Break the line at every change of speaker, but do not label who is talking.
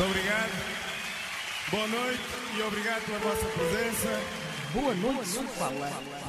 Muito obrigado. Boa noite e obrigado pela vossa presença.
Boa noite, Sofala.